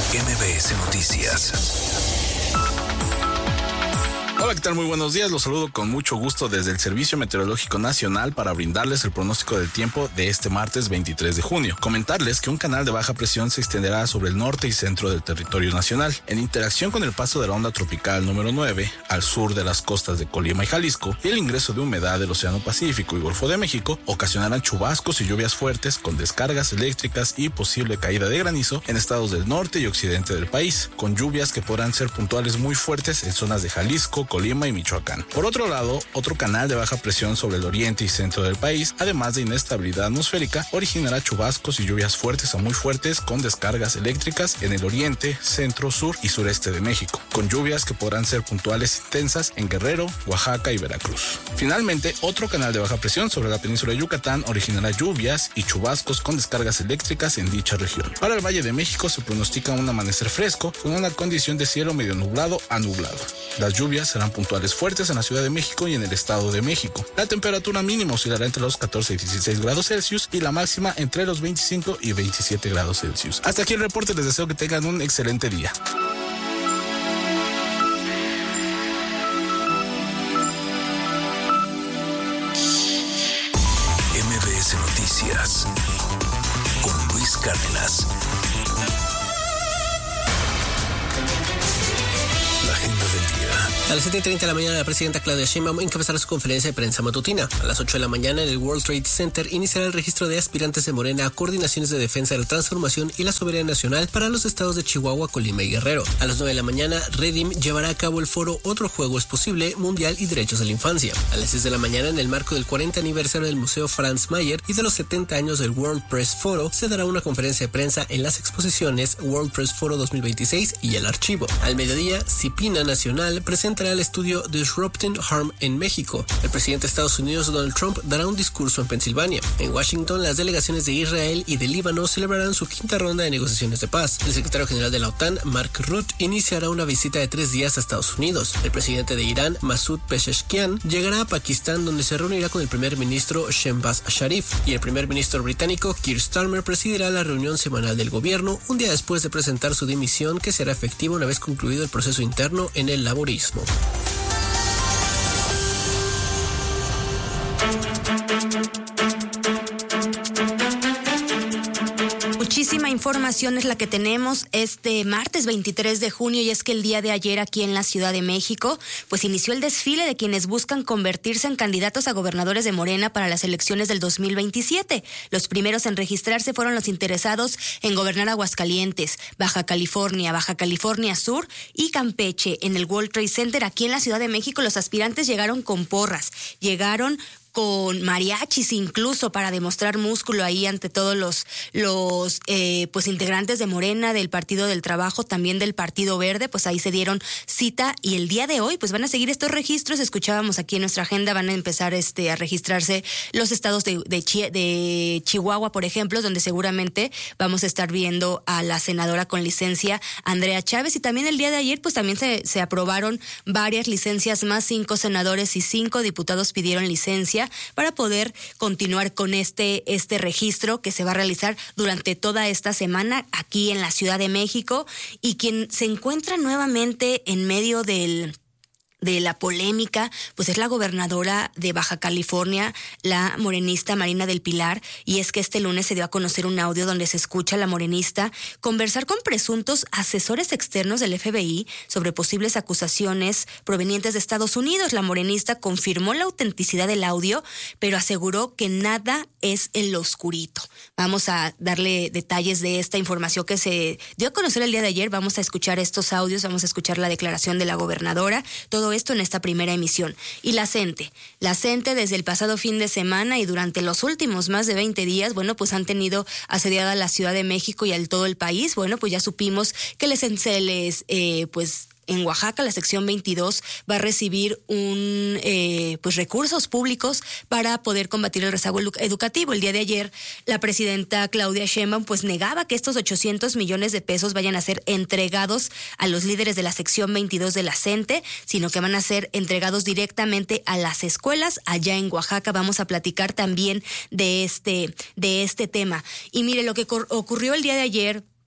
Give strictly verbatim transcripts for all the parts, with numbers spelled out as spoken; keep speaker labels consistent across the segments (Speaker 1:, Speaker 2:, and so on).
Speaker 1: M B S Noticias.
Speaker 2: Hola, ¿qué tal? Muy buenos días. Los saludo con mucho gusto desde el Servicio Meteorológico Nacional para brindarles el pronóstico del tiempo de este martes veintitrés de junio. Comentarles que un canal de baja presión se extenderá sobre el norte y centro del territorio nacional. En interacción con el paso de la onda tropical número nueve al sur de las costas de Colima y Jalisco y el ingreso de humedad del Océano Pacífico y Golfo de México, ocasionarán chubascos y lluvias fuertes con descargas eléctricas y posible caída de granizo en estados del norte y occidente del país, con lluvias que podrán ser puntuales muy fuertes en zonas de Jalisco, Colima y Michoacán. Por otro lado, otro canal de baja presión sobre el oriente y centro del país, además de inestabilidad atmosférica, originará chubascos y lluvias fuertes a muy fuertes con descargas eléctricas en el oriente, centro, sur y sureste de México, con lluvias que podrán ser puntuales intensas en Guerrero, Oaxaca y Veracruz. Finalmente, otro canal de baja presión sobre la península de Yucatán originará lluvias y chubascos con descargas eléctricas en dicha región. Para el Valle de México se pronostica un amanecer fresco con una condición de cielo medio nublado a nublado. Las lluvias serán puntuales fuertes en la Ciudad de México y en el Estado de México. La temperatura mínima oscilará entre los catorce y dieciséis grados Celsius y la máxima entre los veinticinco y veintisiete grados Celsius. Hasta aquí el reporte, les deseo que tengan un excelente día.
Speaker 1: M B S Noticias con Luis Cárdenas. La agenda del día.
Speaker 3: A las siete y treinta de la mañana, la presidenta Claudia Sheinbaum encabezará su conferencia de prensa matutina. A las ocho de la mañana, en el World Trade Center, iniciará el registro de aspirantes de Morena a coordinaciones de defensa de la transformación y la soberanía nacional para los estados de Chihuahua, Colima y Guerrero. A las nueve de la mañana, Redim llevará a cabo el foro Otro Juego es Posible, Mundial y Derechos de la Infancia. A las seis de la mañana, en el marco del cuarenta aniversario del Museo Franz Mayer y de los setenta años del World Press Photo, se dará una conferencia de prensa en las exposiciones World Press Photo dos mil veintiséis y El Archivo. Al mediodía, Cipina Nacional presentará el estudio Disrupting Harm en México. El presidente de Estados Unidos, Donald Trump, dará un discurso en Pensilvania. En Washington, las delegaciones de Israel y de Líbano celebrarán su quinta ronda de negociaciones de paz. El secretario general de la OTAN, Mark Rutte, iniciará una visita de tres días a Estados Unidos. El presidente de Irán, Masoud Pezeshkian, llegará a Pakistán, donde se reunirá con el primer ministro Shehbaz Sharif, y el primer ministro británico, Keir Starmer, presidirá la reunión semanal del gobierno un día después de presentar su dimisión, que será efectiva una vez concluido el proceso interno en el laborismo.
Speaker 4: Muchísima información es la que tenemos este martes veintitrés de junio, y es que el día de ayer aquí en la Ciudad de México pues inició el desfile de quienes buscan convertirse en candidatos a gobernadores de Morena para las elecciones del dos mil veintisiete. Los primeros en registrarse fueron los interesados en gobernar Aguascalientes, Baja California, Baja California Sur y Campeche. En el World Trade Center aquí en la Ciudad de México los aspirantes llegaron con porras, llegaron con mariachis incluso para demostrar músculo ahí ante todos los los eh, pues integrantes de Morena, del Partido del Trabajo, también del Partido Verde. Pues ahí se dieron cita, y el día de hoy pues van a seguir estos registros. Escuchábamos aquí en nuestra agenda, van a empezar este a registrarse los estados de, de, Chi, de Chihuahua, por ejemplo, donde seguramente vamos a estar viendo a la senadora con licencia Andrea Chávez, y también el día de ayer pues también se, se aprobaron varias licencias más. Cinco senadores y cinco diputados pidieron licencia para poder continuar con este, este registro que se va a realizar durante toda esta semana aquí en la Ciudad de México. Y quien se encuentra nuevamente en medio del de la polémica, pues es la gobernadora de Baja California, la morenista Marina del Pilar, y es que este lunes se dio a conocer un audio donde se escucha a la morenista conversar con presuntos asesores externos del F B I sobre posibles acusaciones provenientes de Estados Unidos. La morenista confirmó la autenticidad del audio, pero aseguró que nada es en lo oscurito. Vamos a darle detalles de esta información que se dio a conocer el día de ayer. Vamos a escuchar estos audios, vamos a escuchar la declaración de la gobernadora, todo esto en esta primera emisión. Y la CENTE, la CENTE desde el pasado fin de semana y durante los últimos más de veinte días, bueno, pues han tenido asediada la Ciudad de México y al todo el país. Bueno, pues ya supimos que les, se les, eh, pues, en Oaxaca, la sección veintidós va a recibir un eh, pues recursos públicos para poder combatir el rezago educativo. El día de ayer, la presidenta Claudia Sheinbaum pues negaba que estos ochocientos millones de pesos vayan a ser entregados a los líderes de la sección veintidós de la CENTE, sino que van a ser entregados directamente a las escuelas allá en Oaxaca. Vamos a platicar también de este, de este tema. Y mire, lo que ocurrió el día de ayer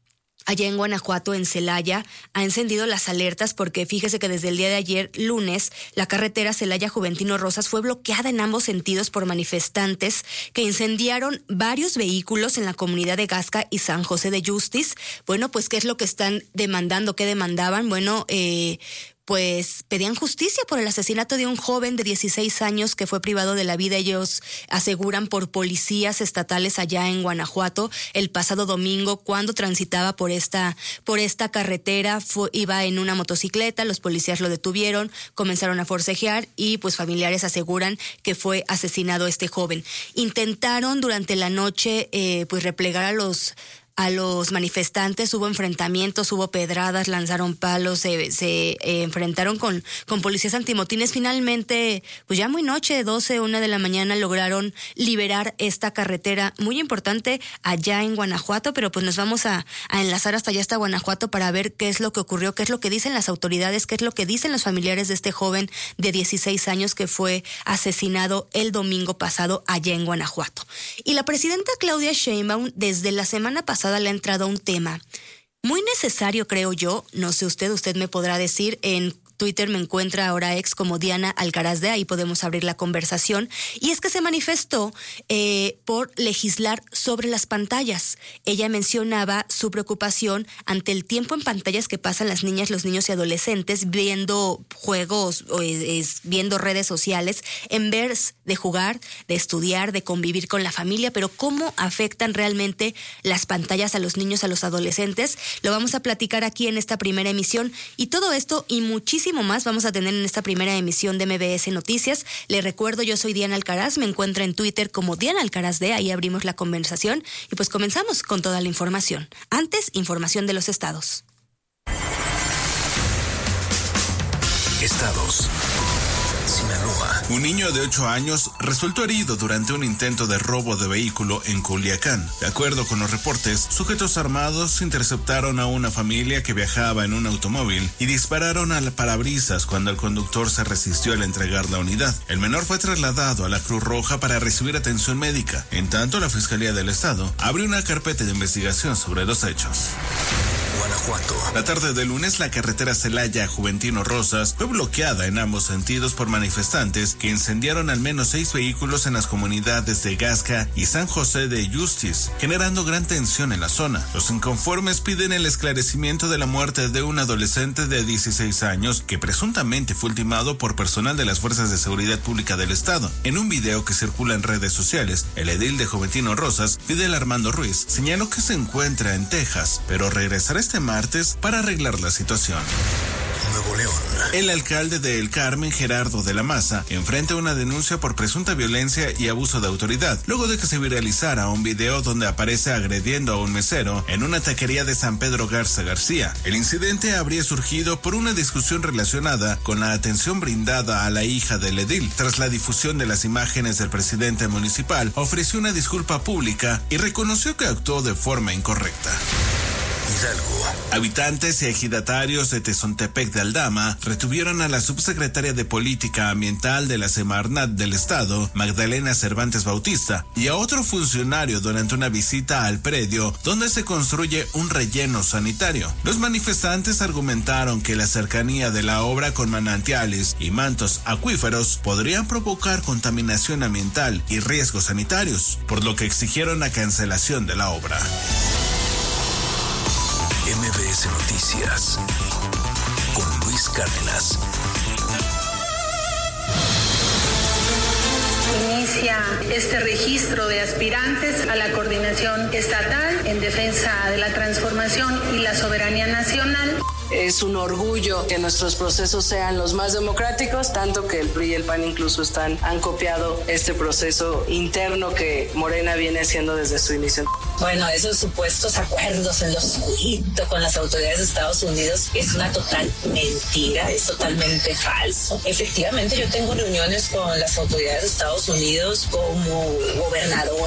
Speaker 4: allá en Guanajuato, en Celaya, ha encendido las alertas porque fíjese que desde el día de ayer, lunes, la carretera Celaya-Juventino Rosas fue bloqueada en ambos sentidos por manifestantes que incendiaron varios vehículos en la comunidad de Gasca y San José de Justice. Bueno, pues, ¿qué es lo que están demandando? ¿Qué demandaban? Bueno, eh... pues pedían justicia por el asesinato de un joven de dieciséis años que fue privado de la vida, ellos aseguran, por policías estatales allá en Guanajuato el pasado domingo cuando transitaba por esta por esta carretera. Fue, iba en una motocicleta, los policías lo detuvieron, comenzaron a forcejear y pues familiares aseguran que fue asesinado este joven. Intentaron durante la noche eh, pues replegar a los A los manifestantes, hubo enfrentamientos, hubo pedradas, lanzaron palos, se, se eh, enfrentaron con, con policías antimotines. Finalmente, pues ya muy noche, doce, una de la mañana, lograron liberar esta carretera muy importante allá en Guanajuato, pero pues nos vamos a, a enlazar hasta allá, hasta Guanajuato, para ver qué es lo que ocurrió, qué es lo que dicen las autoridades, qué es lo que dicen los familiares de este joven de dieciséis años que fue asesinado el domingo pasado allá en Guanajuato. Y la presidenta Claudia Sheinbaum, desde la semana pasada, le ha entrado a un tema muy necesario, creo yo, no sé usted, usted me podrá decir. En Twitter me encuentra ahora ex como Diana Alcaraz de, ahí podemos abrir la conversación, y es que se manifestó eh, por legislar sobre las pantallas. Ella mencionaba su preocupación ante el tiempo en pantallas que pasan las niñas, los niños y adolescentes viendo juegos, o es, es, viendo redes sociales, en vez de jugar, de estudiar, de convivir con la familia. Pero ¿cómo afectan realmente las pantallas a los niños, a los adolescentes? Lo vamos a platicar aquí en esta primera emisión, y todo esto y muchísimo más vamos a tener en esta primera emisión de M B S Noticias. Le recuerdo, yo soy Diana Alcaraz, me encuentra en Twitter como Diana Alcaraz de, ahí abrimos la conversación y pues comenzamos con toda la información. Antes, información de los estados.
Speaker 1: Estados. Sinaloa.
Speaker 5: Un niño de ocho años resultó herido durante un intento de robo de vehículo en Culiacán. De acuerdo con los reportes, sujetos armados interceptaron a una familia que viajaba en un automóvil y dispararon al parabrisas cuando el conductor se resistió al entregar la unidad. El menor fue trasladado a la Cruz Roja para recibir atención médica. En tanto, la Fiscalía del Estado abrió una carpeta de investigación sobre los hechos.
Speaker 1: Guanajuato.
Speaker 5: La tarde de lunes, la carretera Celaya-Juventino Rosas fue bloqueada en ambos sentidos por manifestantes que incendiaron al menos seis vehículos en las comunidades de Gasca y San José de Justice, generando gran tensión en la zona. Los inconformes piden el esclarecimiento de la muerte de un adolescente de dieciséis años que presuntamente fue ultimado por personal de las Fuerzas de Seguridad Pública del Estado. En un video que circula en redes sociales, el edil de Juventino Rosas, Fidel Armando Ruiz, señaló que se encuentra en Texas, pero regresará este martes para arreglar la situación.
Speaker 1: Nuevo León.
Speaker 5: El alcalde de El Carmen, Gerardo de la Maza, enfrenta una denuncia por presunta violencia y abuso de autoridad, luego de que se viralizara un video donde aparece agrediendo a un mesero en una taquería de San Pedro Garza García. El incidente habría surgido por una discusión relacionada con la atención brindada a la hija del edil. Tras la difusión de las imágenes, del presidente municipal ofreció una disculpa pública y reconoció que actuó de forma incorrecta.
Speaker 1: Hidalgo.
Speaker 5: Habitantes y ejidatarios de Tezontepec de Aldama retuvieron a la subsecretaria de Política Ambiental de la Semarnat del Estado, Magdalena Cervantes Bautista, y a otro funcionario durante una visita al predio donde se construye un relleno sanitario. Los manifestantes argumentaron que la cercanía de la obra con manantiales y mantos acuíferos podrían provocar contaminación ambiental y riesgos sanitarios, por lo que exigieron la cancelación de la obra.
Speaker 1: M B S Noticias con Luis Cárdenas.
Speaker 6: Inicia este registro de aspirantes a la coordinación estatal en defensa de la transformación y la soberanía nacional.
Speaker 7: Es un orgullo que nuestros procesos sean los más democráticos, tanto que el P R I y el P A N incluso están, han copiado este proceso interno que Morena viene haciendo desde su inicio.
Speaker 8: Bueno, esos supuestos acuerdos en los ojitos con las autoridades de Estados Unidos es una total mentira, es totalmente falso. Efectivamente, yo tengo reuniones con las autoridades de Estados Unidos como gobernadora.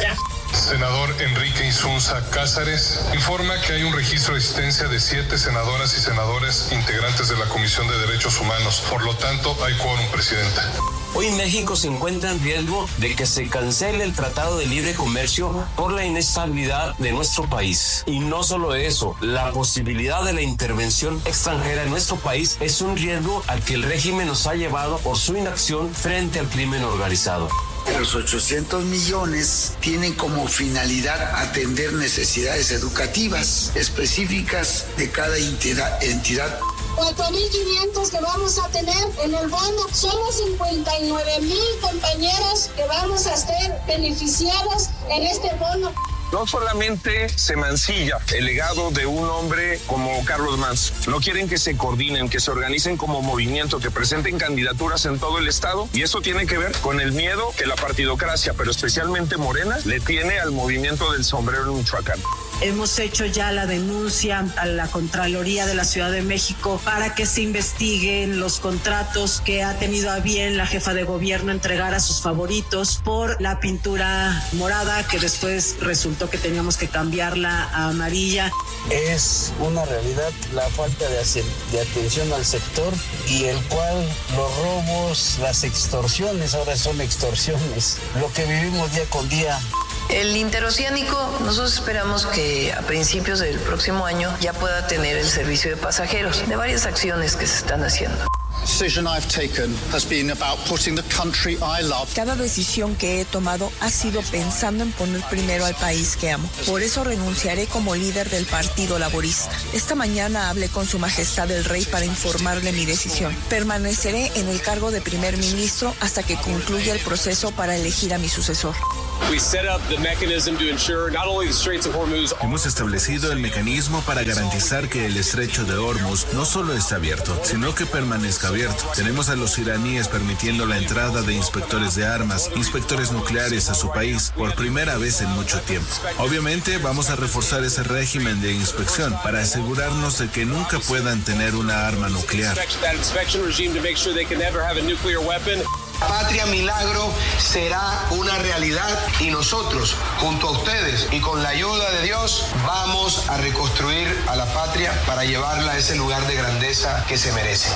Speaker 9: Senador Enrique Insunza Cázares informa que hay un registro de asistencia de siete senadoras y senadores integrantes de la Comisión de Derechos Humanos. Por lo tanto, hay quórum, Presidenta.
Speaker 10: Hoy México se encuentra en riesgo de que se cancele el Tratado de Libre Comercio por la inestabilidad de nuestro país. Y no solo eso, la posibilidad de la intervención extranjera en nuestro país es un riesgo al que el régimen nos ha llevado por su inacción frente al crimen organizado.
Speaker 11: Los ochocientos millones tienen como finalidad atender necesidades educativas específicas de cada entidad. entidad.
Speaker 12: cuatro mil quinientos que vamos a tener en el bono, somos cincuenta y nueve mil compañeros que vamos a ser beneficiados en este bono.
Speaker 13: No solamente se mancilla el legado de un hombre como Carlos Manzo, no quieren que se coordinen, que se organicen como movimiento, que presenten candidaturas en todo el estado, y eso tiene que ver con el miedo que la partidocracia, pero especialmente Morena, le tiene al movimiento del sombrero en Michoacán.
Speaker 14: Hemos hecho ya la denuncia a la Contraloría de la Ciudad de México para que se investiguen los contratos que ha tenido a bien la jefa de gobierno entregar a sus favoritos por la pintura morada, que después resultó que teníamos que cambiarla a amarilla.
Speaker 15: Es una realidad la falta de, de atención al sector, y el cual los robos, las extorsiones, ahora son extorsiones, lo que vivimos día con día.
Speaker 16: El interoceánico, nosotros esperamos que a principios del próximo año ya pueda tener el servicio de pasajeros, de varias acciones que se están haciendo.
Speaker 17: Cada decisión que he tomado ha sido pensando en poner primero al país que amo. Por eso renunciaré como líder del Partido Laborista. Esta mañana hablé con Su Majestad el Rey para informarle mi decisión. Permaneceré en el cargo de primer ministro hasta que concluya el proceso para elegir a mi sucesor.
Speaker 5: Hemos establecido el mecanismo para garantizar que el estrecho de Hormuz no solo está abierto, sino que permanezca abierto. Tenemos a los iraníes permitiendo la entrada de inspectores de armas, inspectores nucleares a su país por primera vez en mucho tiempo. Obviamente vamos a reforzar ese régimen de inspección para asegurarnos de que nunca puedan tener una arma nuclear.
Speaker 18: Patria Milagro será una realidad, y nosotros, junto a ustedes y con la ayuda de Dios, vamos a reconstruir a la patria para llevarla a ese lugar de grandeza que se merece.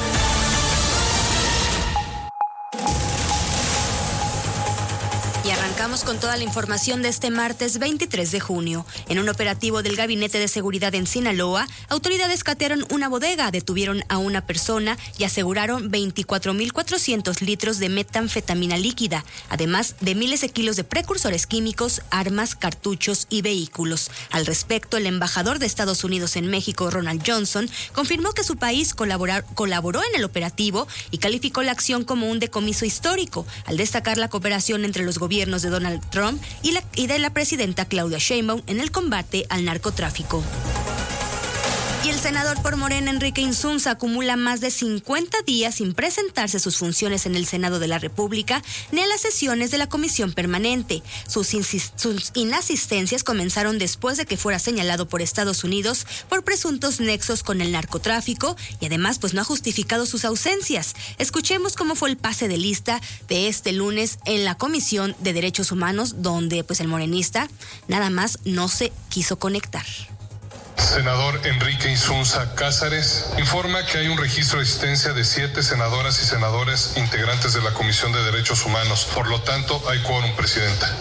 Speaker 4: Y arrancamos con toda la información de este martes veintitrés de junio. En un operativo del Gabinete de Seguridad en Sinaloa, autoridades catearon una bodega, detuvieron a una persona y aseguraron veinticuatro mil cuatrocientos litros de metanfetamina líquida, además de miles de kilos de precursores químicos, armas, cartuchos y vehículos. Al respecto, el embajador de Estados Unidos en México, Ronald Johnson, confirmó que su país colaborar, colaboró en el operativo y calificó la acción como un decomiso histórico, al destacar la cooperación entre los gobiernos de Donald Trump y, la, y de la presidenta Claudia Sheinbaum en el combate al narcotráfico. Y el senador por Morena, Enrique Insunza, acumula más de cincuenta días sin presentarse a sus funciones en el Senado de la República ni a las sesiones de la Comisión Permanente. Sus, insist- sus inasistencias comenzaron después de que fuera señalado por Estados Unidos por presuntos nexos con el narcotráfico y además pues no ha justificado sus ausencias. Escuchemos cómo fue el pase de lista de este lunes en la Comisión de Derechos Humanos, donde pues el morenista nada más no se quiso conectar.
Speaker 9: Senador Enrique Insunza Cázares informa que hay un registro de asistencia de siete senadoras y senadores integrantes de la Comisión de Derechos Humanos. Por lo tanto, hay quórum, Presidenta.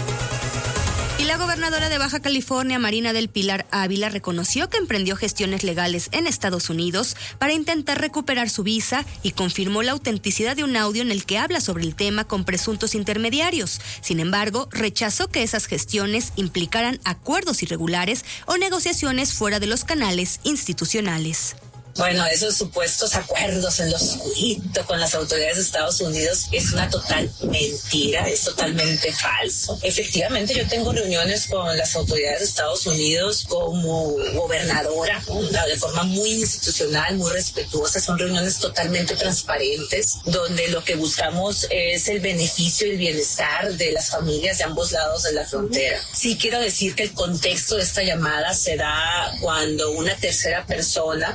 Speaker 4: Y la gobernadora de Baja California, Marina del Pilar Ávila, reconoció que emprendió gestiones legales en Estados Unidos para intentar recuperar su visa y confirmó la autenticidad de un audio en el que habla sobre el tema con presuntos intermediarios. Sin embargo, rechazó que esas gestiones implicaran acuerdos irregulares o negociaciones fuera de los canales institucionales.
Speaker 8: Bueno, esos supuestos acuerdos en lo oscurito con las autoridades de Estados Unidos es una total mentira, es totalmente falso. Efectivamente, yo tengo reuniones con las autoridades de Estados Unidos como gobernadora, de forma muy institucional, muy respetuosa. Son reuniones totalmente transparentes, donde lo que buscamos es el beneficio y el bienestar de las familias de ambos lados de la frontera. Sí quiero decir que el contexto de esta llamada se da cuando una tercera persona se dice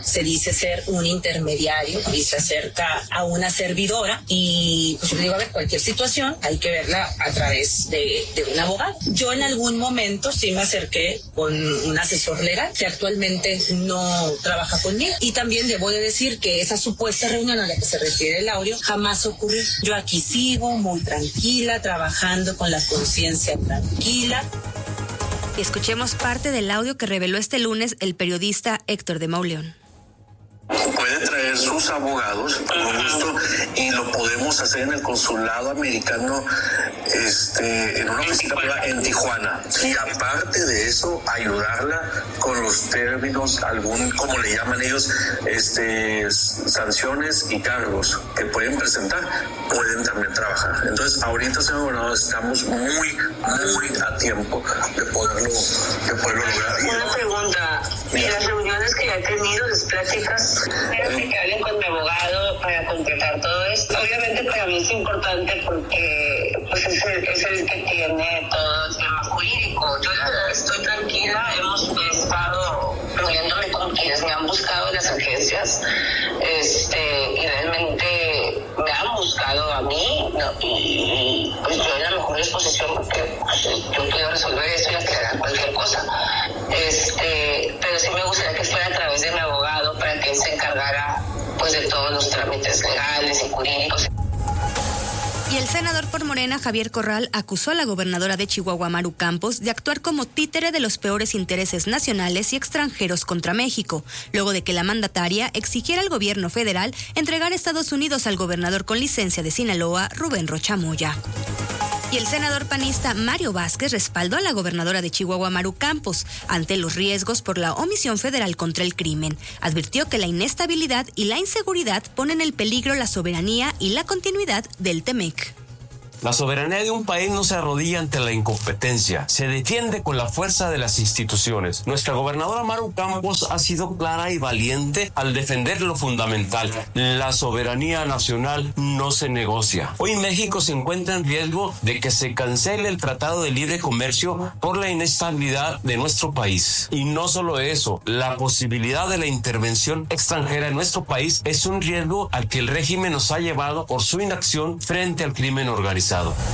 Speaker 8: quise ser un intermediario y se acerca a una servidora y pues yo le digo, a ver, cualquier situación hay que verla a través de, de un abogado. Yo en algún momento sí me acerqué con un asesor legal que actualmente no trabaja conmigo, y también debo de decir que esa supuesta reunión a la que se refiere el audio jamás ocurrió. Yo aquí sigo muy tranquila, trabajando con la conciencia tranquila.
Speaker 4: Y escuchemos parte del audio que reveló este lunes el periodista Héctor de Mauleón.
Speaker 19: Puede traer sus abogados con gusto y lo podemos hacer en el consulado americano, este, en una oficina privada en Tijuana. Y aparte de eso, ayudarla con los términos, algún, como le llaman ellos, este, sanciones y cargos que pueden presentar, pueden también trabajar. Entonces, ahorita, señor gobernador, estamos muy, muy a tiempo de poderlo, de poderlo lograr.
Speaker 20: Una pregunta, ¿y las reuniones que he tenido, las pláticas, que hablen con mi abogado para concretar todo esto? Obviamente para mí es importante porque pues es el, es el que tiene todo el tema jurídico. Yo la verdad estoy tranquila, hemos estado reuniéndome con quienes me han buscado en las agencias, este, y realmente me han buscado a mí, ¿no? y, y pues yo en la mejor disposición porque pues, yo puedo resolver esto y aclarar cualquier cosa. Este, pero sí me gustaría que fuera a través de mi abogado para que él se encargara pues de todos los trámites legales y jurídicos.
Speaker 4: Y el senador por Morena, Javier Corral, acusó a la gobernadora de Chihuahua, Maru Campos, de actuar como títere de los peores intereses nacionales y extranjeros contra México, luego de que la mandataria exigiera al gobierno federal entregar a Estados Unidos al gobernador con licencia de Sinaloa, Rubén Rocha Moya. Y el senador panista Mario Vázquez respaldó a la gobernadora de Chihuahua, Maru Campos, ante los riesgos por la omisión federal contra el crimen. Advirtió que la inestabilidad y la inseguridad ponen en peligro la soberanía y la continuidad del Temec.
Speaker 10: La soberanía de un país no se arrodilla ante la incompetencia, se defiende con la fuerza de las instituciones. Nuestra gobernadora Maru Campos ha sido clara y valiente al defender lo fundamental. La soberanía nacional no se negocia. Hoy México se encuentra en riesgo de que se cancele el Tratado de Libre Comercio por la inestabilidad de nuestro país. Y no solo eso, la posibilidad de la intervención extranjera en nuestro país es un riesgo al que el régimen nos ha llevado por su inacción frente al crimen organizado.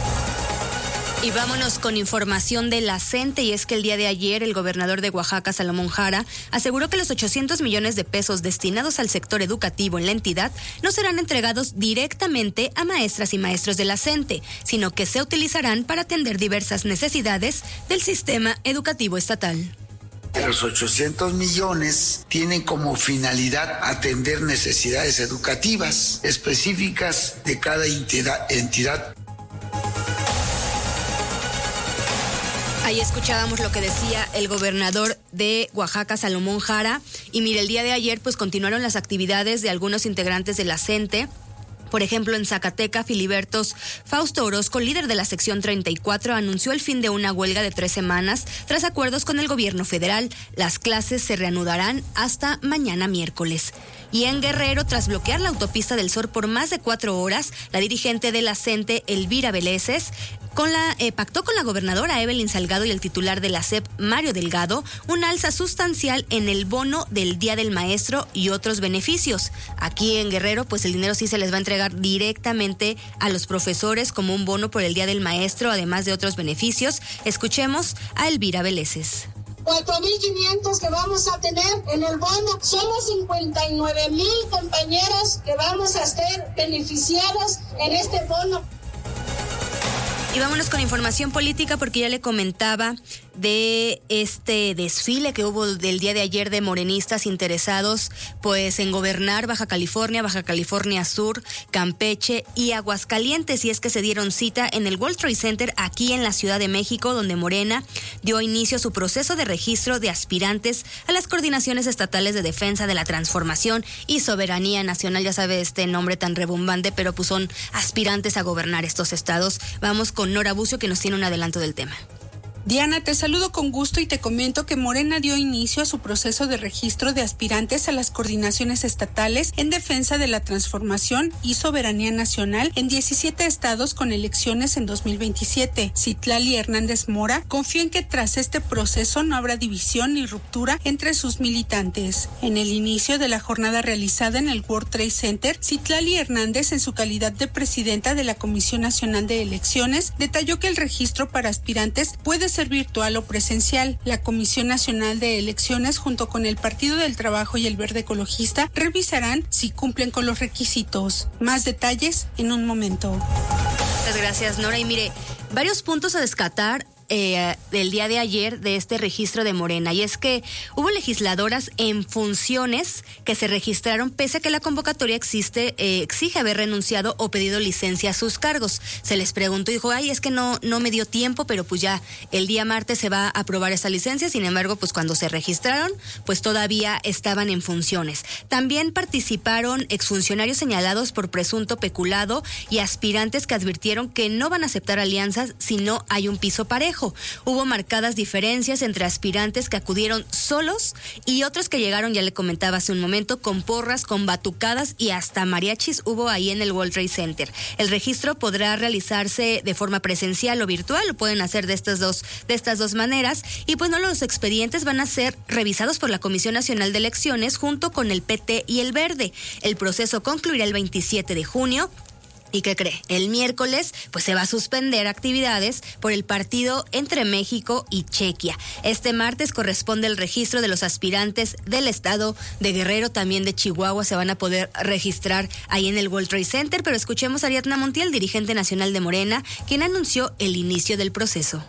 Speaker 4: Y vámonos con información de la CENTE, y es que el día de ayer el gobernador de Oaxaca, Salomón Jara, aseguró que los ochocientos millones de pesos destinados al sector educativo en la entidad no serán entregados directamente a maestras y maestros de la CENTE, sino que se utilizarán para atender diversas necesidades del sistema educativo estatal.
Speaker 11: Los ochocientos millones tienen como finalidad atender necesidades educativas específicas de cada entidad. entidad.
Speaker 4: Ahí escuchábamos lo que decía el gobernador de Oaxaca, Salomón Jara, y mire, el día de ayer pues continuaron las actividades de algunos integrantes de la CENTE. Por ejemplo, en Zacatecas, Filibertos Fausto Orozco, líder de la sección treinta y cuatro, anunció el fin de una huelga de tres semanas tras acuerdos con el gobierno federal. Las clases se reanudarán hasta mañana miércoles. Y en Guerrero, tras bloquear la autopista del Sur por más de cuatro horas, la dirigente de la CENTE, Elvira Veleses, con la, eh, pactó con la gobernadora Evelyn Salgado y el titular de la S E P, Mario Delgado, un alza sustancial en el bono del Día del Maestro y otros beneficios. Aquí en Guerrero, pues el dinero sí se les va a entregar directamente a los profesores como un bono por el Día del Maestro, además de otros beneficios. Escuchemos a Elvira Veleses.
Speaker 12: cuatro mil quinientos que vamos a tener en el bono. Somos cincuenta y nueve mil compañeros que vamos a ser beneficiados en este bono.
Speaker 4: Y vámonos con información política, porque ya le comentaba de este desfile que hubo del día de ayer de morenistas interesados pues en gobernar Baja California, Baja California Sur, Campeche y Aguascalientes, y es que se dieron cita en el World Trade Center aquí en la Ciudad de México, donde Morena dio inicio a su proceso de registro de aspirantes a las coordinaciones estatales de defensa de la transformación y soberanía nacional. Ya sabe este nombre tan rebumbante, pero pues son aspirantes a gobernar estos estados. Vamos con Nora Bucio, que nos tiene un adelanto del tema.
Speaker 21: Diana, te saludo con gusto y te comento que Morena dio inicio a su proceso de registro de aspirantes a las coordinaciones estatales en defensa de la transformación y soberanía nacional en diecisiete estados con elecciones en dos mil veintisiete. Citlali Hernández Mora confió en que tras este proceso no habrá división ni ruptura entre sus militantes. En el inicio de la jornada realizada en el World Trade Center, Citlali Hernández, en su calidad de presidenta de la Comisión Nacional de Elecciones, detalló que el registro para aspirantes puede ser virtual o presencial. La Comisión Nacional de Elecciones, junto con el Partido del Trabajo y el Verde Ecologista, revisarán si cumplen con los requisitos. Más detalles en un momento.
Speaker 4: Muchas gracias, Nora. Y mire, varios puntos a descartar Eh, del día de ayer de este registro de Morena, y es que hubo legisladoras en funciones que se registraron pese a que la convocatoria existe, eh, exige haber renunciado o pedido licencia a sus cargos. Se les preguntó y dijo, ay, es que no, no me dio tiempo, pero pues ya el día martes se va a aprobar esa licencia. Sin embargo, pues cuando se registraron, pues todavía estaban en funciones. También participaron exfuncionarios señalados por presunto peculado y aspirantes que advirtieron que no van a aceptar alianzas si no hay un piso parejo. Hubo marcadas diferencias entre aspirantes que acudieron solos y otros que llegaron, ya le comentaba hace un momento, con porras, con batucadas y hasta mariachis hubo ahí en el World Trade Center. El registro podrá realizarse de forma presencial o virtual, lo pueden hacer de estas dos, de estas dos maneras, y pues no, los expedientes van a ser revisados por la Comisión Nacional de Elecciones junto con el P T y el Verde. El proceso concluirá el veintisiete de junio. ¿Y qué cree? El miércoles pues se va a suspender actividades por el partido entre México y Chequia. Este martes corresponde el registro de los aspirantes del estado de Guerrero, también de Chihuahua se van a poder registrar ahí en el World Trade Center, pero escuchemos a Ariadna Montiel, dirigente nacional de Morena, quien anunció el inicio del proceso.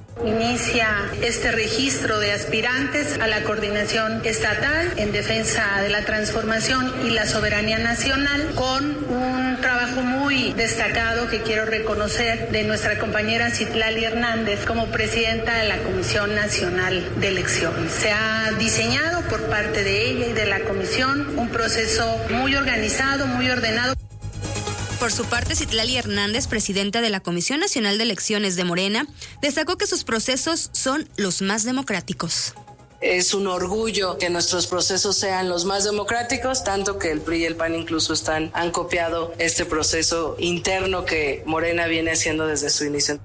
Speaker 6: Inicia este registro de aspirantes a la coordinación estatal en defensa de la transformación y la soberanía nacional, con un trabajo muy destacado que quiero reconocer de nuestra compañera Citlali Hernández como presidenta de la Comisión Nacional de Elecciones. Se ha diseñado por parte de ella y de la comisión un proceso muy organizado, muy ordenado.
Speaker 4: Por su parte, Citlali Hernández, presidenta de la Comisión Nacional de Elecciones de Morena, destacó que sus procesos son los más democráticos.
Speaker 7: Es un orgullo que nuestros procesos sean los más democráticos, tanto que el P R I y el P A N incluso están, han copiado este proceso interno que Morena viene haciendo desde su inicio.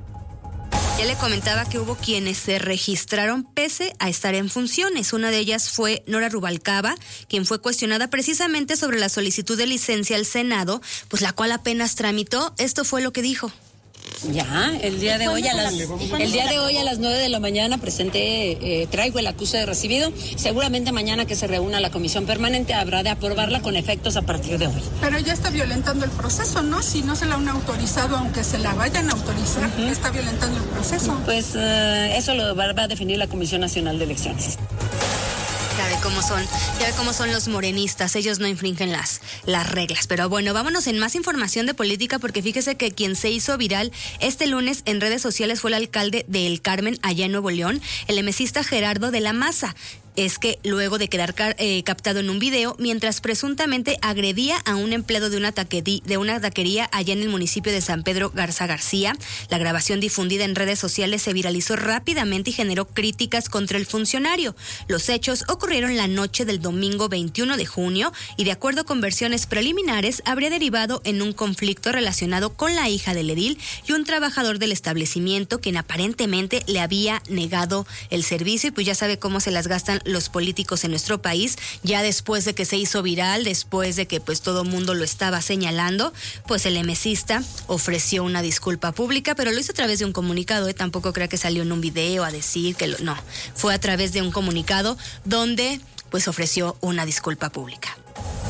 Speaker 4: Ya le comentaba que hubo quienes se registraron pese a estar en funciones. Una de ellas fue Nora Rubalcaba, quien fue cuestionada precisamente sobre la solicitud de licencia al Senado, pues la cual apenas tramitó. Esto fue lo que dijo.
Speaker 22: Ya, el día de hoy a las el día de hoy a las nueve de la mañana presenté, eh, traigo el acuse de recibido. Seguramente mañana que se reúna la comisión permanente habrá de aprobarla con efectos a partir de hoy.
Speaker 21: Pero ya está violentando el proceso, ¿no? Si no se la han autorizado, aunque se la vayan a autorizar, uh-huh. está violentando el proceso.
Speaker 22: Pues uh, eso lo va, va a definir la Comisión Nacional de Elecciones.
Speaker 4: Ya ve cómo son, ya ve cómo son los morenistas, ellos no infringen las, las reglas. Pero bueno, vámonos en más información de política, porque fíjese que quien se hizo viral este lunes en redes sociales fue el alcalde de El Carmen, allá en Nuevo León, el emesista Gerardo de la Maza. Es que luego de quedar eh, captado en un video mientras presuntamente agredía a un empleado de una, taquerí, de una taquería allá en el municipio de San Pedro Garza García, la grabación difundida en redes sociales se viralizó rápidamente y generó críticas contra el funcionario. Los hechos ocurrieron la noche del domingo veintiuno de junio y, de acuerdo con versiones preliminares, habría derivado en un conflicto relacionado con la hija del edil y un trabajador del establecimiento, quien aparentemente le había negado el servicio. Y pues ya sabe cómo se las gastan los políticos en nuestro país. Ya después de que se hizo viral, después de que pues todo mundo lo estaba señalando, pues el emesista ofreció una disculpa pública, pero lo hizo a través de un comunicado, ¿eh? Tampoco crea que salió en un video a decir que lo, no, fue a través de un comunicado donde pues ofreció una disculpa pública.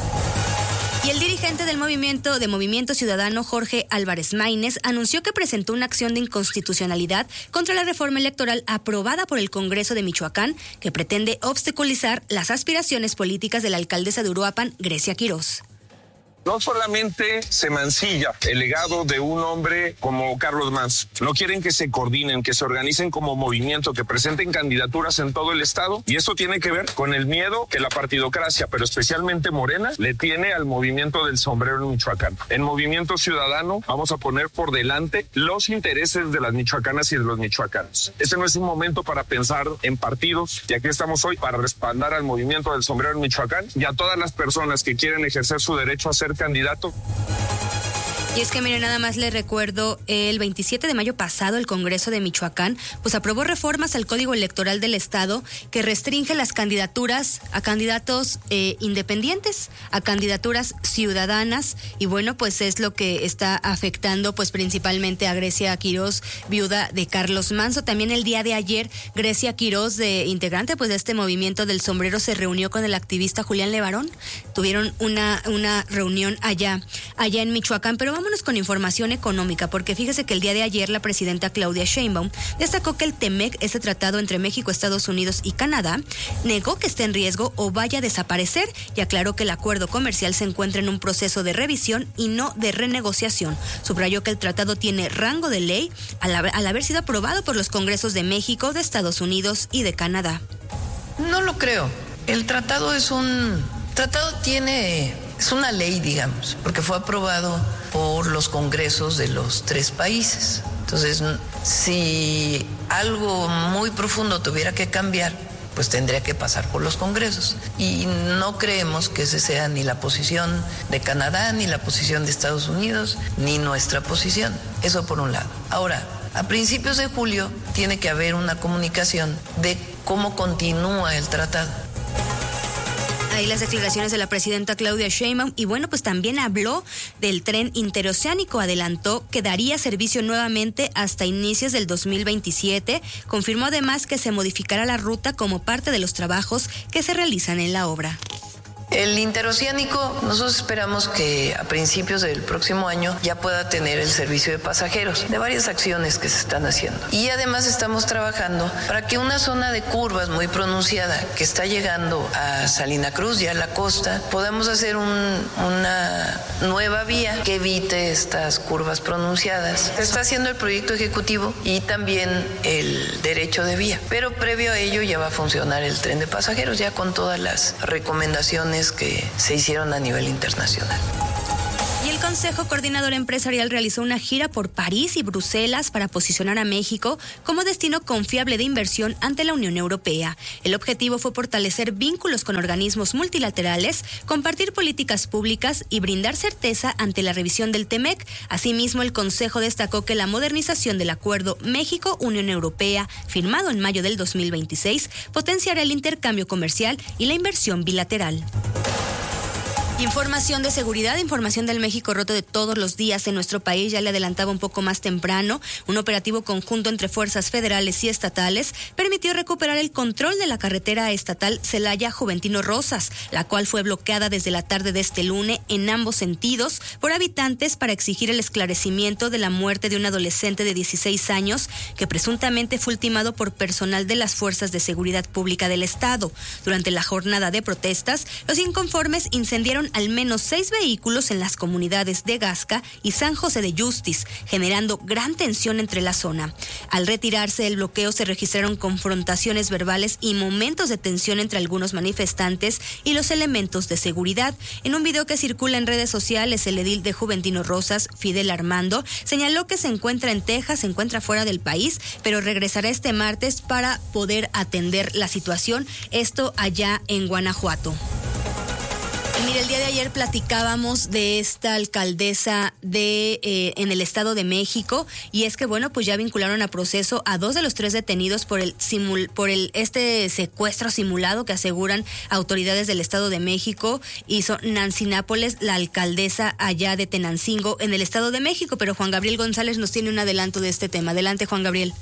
Speaker 4: Y el dirigente del movimiento de Movimiento Ciudadano, Jorge Álvarez Maínez, anunció que presentó una acción de inconstitucionalidad contra la reforma electoral aprobada por el Congreso de Michoacán, que pretende obstaculizar las aspiraciones políticas de la alcaldesa de Uruapan, Grecia Quirós.
Speaker 13: No solamente se mancilla el legado de un hombre como Carlos Manso, no quieren que se coordinen, que se organicen como movimiento, que presenten candidaturas en todo el estado, y eso tiene que ver con el miedo que la partidocracia, pero especialmente Morena, le tiene al movimiento del sombrero en Michoacán. En Movimiento Ciudadano vamos a poner por delante los intereses de las michoacanas y de los michoacanos. Este no es un momento para pensar en partidos, y aquí estamos hoy para respaldar al movimiento del sombrero en Michoacán y a todas las personas que quieren ejercer su derecho a ser candidato.
Speaker 4: Y es que, mire, nada más le recuerdo, el veintisiete de mayo pasado el Congreso de Michoacán pues aprobó reformas al Código Electoral del Estado que restringe las candidaturas a candidatos eh, independientes, a candidaturas ciudadanas, y bueno, pues es lo que está afectando pues principalmente a Grecia Quiroz, viuda de Carlos Manso. También el día de ayer, Grecia Quiroz, de integrante pues de este movimiento del sombrero, se reunió con el activista Julián Levarón. Tuvieron una, una reunión allá, allá en Michoacán, pero vamos con información económica, porque fíjese que el día de ayer la presidenta Claudia Sheinbaum destacó que el TEMEC, ese tratado entre México, Estados Unidos y Canadá, negó que esté en riesgo o vaya a desaparecer y aclaró que el acuerdo comercial se encuentra en un proceso de revisión y no de renegociación. Subrayó que el tratado tiene rango de ley al, al haber sido aprobado por los Congresos de México, de Estados Unidos y de Canadá.
Speaker 16: No lo creo. El tratado es un... tratado tiene... es una ley, digamos, porque fue aprobado por los congresos de los tres países. Entonces, si algo muy profundo tuviera que cambiar, pues tendría que pasar por los congresos. Y no creemos que esa sea ni la posición de Canadá, ni la posición de Estados Unidos, ni nuestra posición. Eso por un lado. Ahora, a principios de julio tiene que haber una comunicación de cómo continúa el tratado.
Speaker 4: Ahí las declaraciones de la presidenta Claudia Sheinbaum, y bueno, pues también habló del tren interoceánico. Adelantó que daría servicio nuevamente hasta inicios del dos mil veintisiete. Confirmó además que se modificará la ruta como parte de los trabajos que se realizan en la obra.
Speaker 16: El interoceánico, nosotros esperamos que a principios del próximo año ya pueda tener el servicio de pasajeros, de varias acciones que se están haciendo. Y además estamos trabajando para que una zona de curvas muy pronunciada que está llegando a Salina Cruz, ya a la costa, podamos hacer un, una nueva vía que evite estas curvas pronunciadas. Se está haciendo el proyecto ejecutivo y también el derecho de vía, pero previo a ello ya va a funcionar el tren de pasajeros, ya con todas las recomendaciones que se hicieron a nivel internacional.
Speaker 4: Y el Consejo Coordinador Empresarial realizó una gira por París y Bruselas para posicionar a México como destino confiable de inversión ante la Unión Europea. El objetivo fue fortalecer vínculos con organismos multilaterales, compartir políticas públicas y brindar certeza ante la revisión del TEMEC. Asimismo, el Consejo destacó que la modernización del acuerdo México-Unión Europea, firmado en mayo del dos mil veintiséis, potenciará el intercambio comercial y la inversión bilateral. Información de seguridad, información del México roto de todos los días en nuestro país. Ya le adelantaba un poco más temprano, un operativo conjunto entre fuerzas federales y estatales permitió recuperar el control de la carretera estatal Celaya-Juventino Rosas, la cual fue bloqueada desde la tarde de este lunes en ambos sentidos por habitantes para exigir el esclarecimiento de la muerte de un adolescente de dieciséis años que presuntamente fue ultimado por personal de las fuerzas de seguridad pública del estado. Durante la jornada de protestas, los inconformes incendiaron al menos seis vehículos en las comunidades de Gasca y San José de Justis, generando gran tensión entre la zona. Al retirarse del bloqueo se registraron confrontaciones verbales y momentos de tensión entre algunos manifestantes y los elementos de seguridad. En un video que circula en redes sociales, el edil de Juventino Rosas, Fidel Armando, señaló que se encuentra en Texas, se encuentra fuera del país, pero regresará este martes para poder atender la situación, esto allá en Guanajuato. Mire, el día de ayer platicábamos de esta alcaldesa de eh, en el Estado de México, y es que bueno, pues ya vincularon a proceso a dos de los tres detenidos por el simul, por el este secuestro simulado que aseguran autoridades del Estado de México. Hizo Nancy Nápoles, la alcaldesa allá de Tenancingo en el Estado de México, pero Juan Gabriel González nos tiene un adelanto de este tema. Adelante, Juan Gabriel.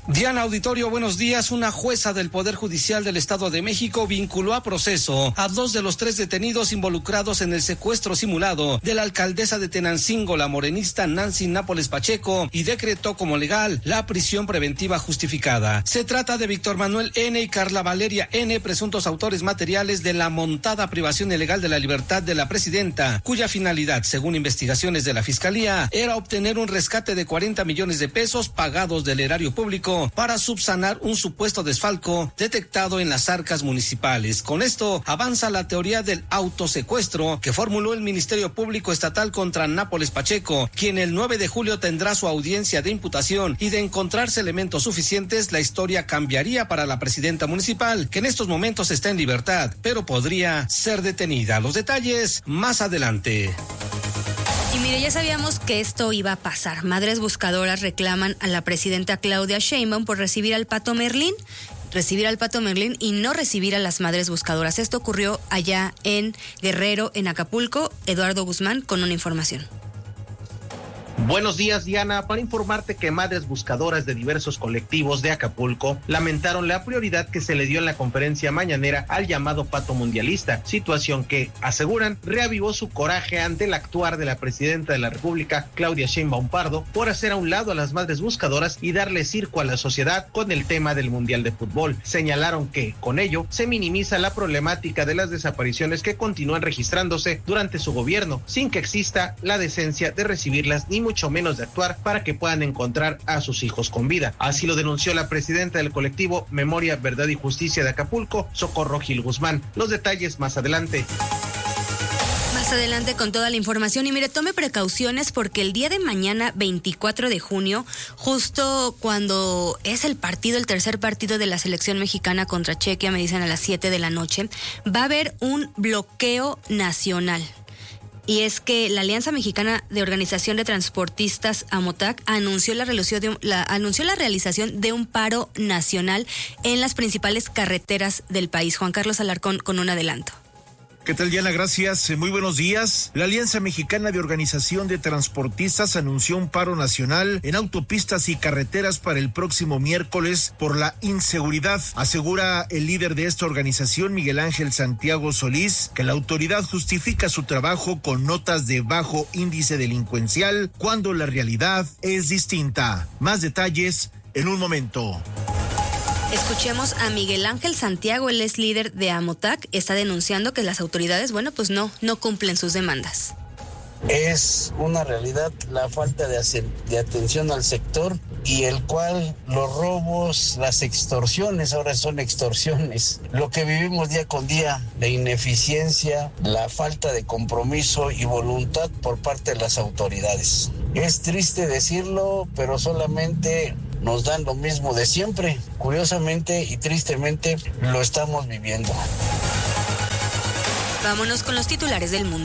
Speaker 2: Diana Auditorio, buenos días. Una jueza del Poder Judicial del Estado de México vinculó a proceso a dos de los tres detenidos involucrados en el secuestro simulado de la alcaldesa de Tenancingo, la morenista Nancy Nápoles Pacheco, y decretó como legal la prisión preventiva justificada. Se trata de Víctor Manuel N. y Carla Valeria N., presuntos autores materiales de la montada privación ilegal de la libertad de la presidenta, cuya finalidad, según investigaciones de la Fiscalía, era obtener un rescate de cuarenta millones de pesos pagados del erario público para subsanar un supuesto desfalco detectado en las arcas municipales. Con esto avanza la teoría del autosecuestro que formuló el Ministerio Público Estatal contra Nápoles Pacheco, quien el nueve de julio tendrá su audiencia de imputación, y de encontrarse elementos suficientes, la historia cambiaría para la presidenta municipal, que en estos momentos está en libertad, pero podría ser detenida. Los detalles más adelante.
Speaker 4: Y mire, ya sabíamos que esto iba a pasar. Madres buscadoras reclaman a la presidenta Claudia Sheinbaum por recibir al Pato Merlín, recibir al Pato Merlín y no recibir a las madres buscadoras. Esto ocurrió allá en Guerrero, en Acapulco. Eduardo Guzmán con una información.
Speaker 3: Buenos días, Diana, para informarte que madres buscadoras de diversos colectivos de Acapulco lamentaron la prioridad que se le dio en la conferencia mañanera al llamado pato mundialista, situación que, aseguran, reavivó su coraje ante el actuar de la presidenta de la República, Claudia Sheinbaum Pardo, por hacer a un lado a las madres buscadoras y darle circo a la sociedad con el tema del Mundial de Fútbol. Señalaron que, con ello, se minimiza la problemática de las desapariciones que continúan registrándose durante su gobierno, sin que exista la decencia de recibirlas ni mucho menos de actuar para que puedan encontrar a sus hijos con vida. Así lo denunció la presidenta del colectivo Memoria, Verdad y Justicia de Acapulco, Socorro Gil Guzmán. Los detalles más adelante.
Speaker 4: Más adelante con toda la información. Y mire, tome precauciones porque el día de mañana, veinticuatro de junio, justo cuando es el partido, el tercer partido de la selección mexicana contra Chequia, me dicen a las siete de la noche, va a haber un bloqueo nacional. Y es que la Alianza Mexicana de Organización de Transportistas, AMOTAC, anunció la, de, la, anunció la realización de un paro nacional en las principales carreteras del país. Juan Carlos Alarcón con un adelanto.
Speaker 23: ¿Qué tal, Diana? Gracias. Muy buenos días. La Alianza Mexicana de Organización de Transportistas anunció un paro nacional en autopistas y carreteras para el próximo miércoles por la inseguridad. Asegura el líder de esta organización, Miguel Ángel Santiago Solís, que la autoridad justifica su trabajo con notas de bajo índice delincuencial cuando la realidad es distinta. Más detalles en un momento.
Speaker 4: Escuchemos a Miguel Ángel Santiago, él es líder de AMOTAC, está denunciando que las autoridades, bueno, pues no, no cumplen sus demandas.
Speaker 15: Es una realidad la falta de, hacer, de atención al sector y el cual los robos, las extorsiones, ahora son extorsiones, lo que vivimos día con día, la ineficiencia, la falta de compromiso y voluntad por parte de las autoridades. Es triste decirlo, pero solamente nos dan lo mismo de siempre. Curiosamente y tristemente lo estamos viviendo.
Speaker 4: Vámonos con los titulares del mundo.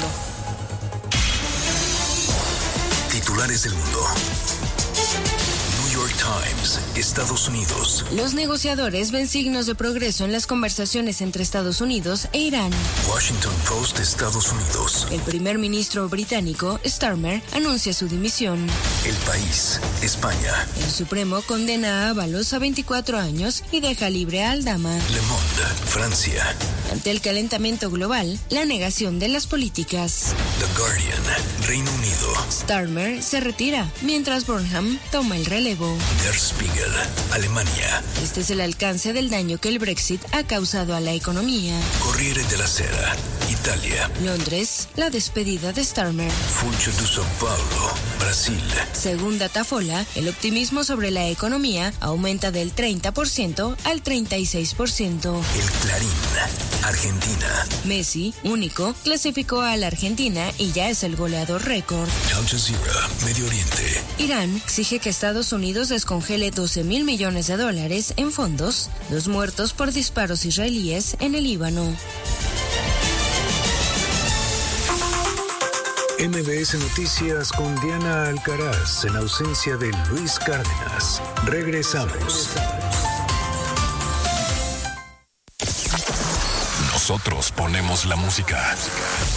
Speaker 1: Titulares del mundo. New York Times, Estados Unidos.
Speaker 24: Los negociadores ven signos de progreso en las conversaciones entre Estados Unidos e Irán.
Speaker 1: Washington Post, Estados Unidos.
Speaker 24: El primer ministro británico, Starmer, anuncia su dimisión.
Speaker 1: El País, España.
Speaker 24: El Supremo condena a Ábalos a veinticuatro años y deja libre a Aldama.
Speaker 1: Le Monde, Francia.
Speaker 24: Ante el calentamiento global, la negación de las políticas.
Speaker 1: The Guardian, Reino Unido.
Speaker 24: Starmer se retira, mientras Burnham toma el relevo.
Speaker 1: Der Spiegel, Alemania.
Speaker 24: Este es el alcance del daño que el Brexit ha causado a la economía.
Speaker 1: Corriere della Sera, Italia.
Speaker 24: Londres, la despedida de Starmer.
Speaker 1: Funcho de São Paulo, Brasil.
Speaker 24: Según Datafola, el optimismo sobre la economía aumenta del treinta por ciento al treinta y seis por ciento.
Speaker 1: El Clarín, Argentina.
Speaker 24: Messi, único, clasificó a la Argentina y ya es el goleador récord.
Speaker 1: Al Jazeera, Medio Oriente.
Speaker 24: Irán exige que Estados Unidos descongele doce mil millones de dólares en fondos, dos muertos por disparos israelíes en el Líbano.
Speaker 1: M B S Noticias con Diana Alcaraz en ausencia de Luis Cárdenas. Regresamos. Nosotros ponemos la música.